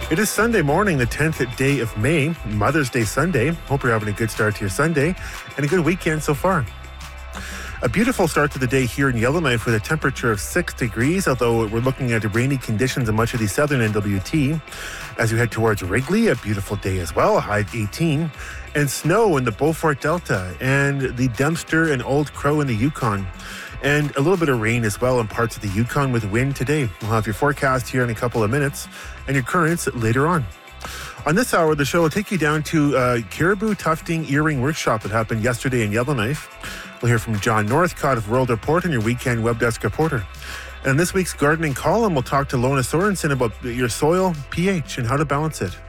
It is Sunday morning, the 10th day of May, Mother's Day Sunday. Hope you're having a good start to your Sunday and a good weekend so far. A beautiful start to the day here in Yellowknife with a temperature of 6 degrees, although we're looking at rainy conditions in much of the southern NWT. As you head towards Wrigley, a beautiful day as well, a high of 18. And snow in the Beaufort Delta and the Dempster and Old Crow in the Yukon. And a little bit of rain as well in parts of the Yukon with wind today. We'll have your forecast here in a couple of minutes and your currents later on. On this hour of the show, we'll take you down to Caribou Tufting Earring Workshop that happened yesterday in Yellowknife. We'll hear from John Northcott of World Report and your weekend web desk reporter. And in this week's gardening column, we'll talk to Lona Sorensen about your soil pH and how to balance it.